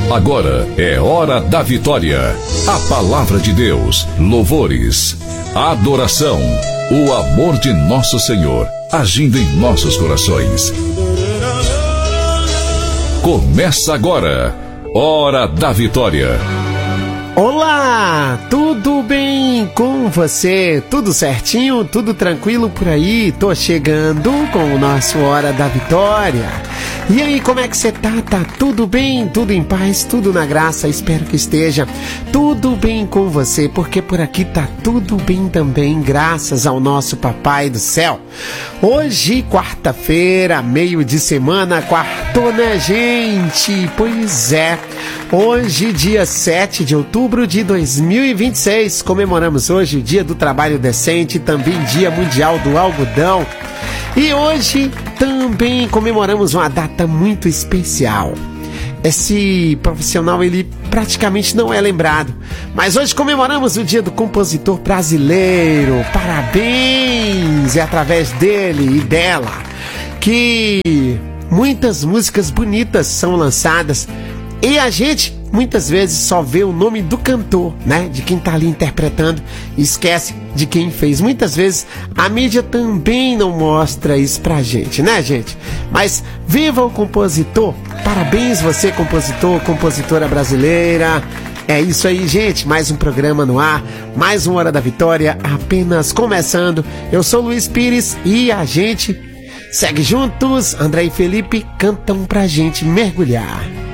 Agora é hora da vitória. A palavra de Deus, louvores, adoração, o amor de nosso Senhor agindo em nossos corações. Começa agora, Hora da Vitória. Olá, tudo bem com você? Tudo certinho? Tudo tranquilo por aí? Tô chegando com o nosso Hora da Vitória. E aí, como é que você tá? Tá tudo bem? Tudo em paz? Tudo na graça? Espero que esteja tudo bem com você, porque por aqui tá tudo bem também, graças ao nosso Papai do Céu. Hoje, quarta-feira, meio de semana, quartou, né, gente? Pois é. Hoje, dia 7 de outubro de 2026, comemoramos hoje o Dia do Trabalho Decente, também Dia Mundial do Algodão. E hoje também comemoramos uma data muito especial. Esse profissional, ele praticamente não é lembrado, mas hoje comemoramos o Dia do Compositor Brasileiro. Parabéns! É através dele e dela que muitas músicas bonitas são lançadas. E a gente muitas vezes só vê o nome do cantor, né? De quem tá ali interpretando, e esquece de quem fez. Muitas vezes a mídia também não mostra isso pra gente, né, gente? Mas viva o compositor! Parabéns você, compositor, compositora brasileira! É isso aí, gente, mais um programa no ar, mais uma Hora da Vitória, apenas começando. Eu sou Luiz Pires e a gente segue juntos. André e Felipe cantam pra gente mergulhar.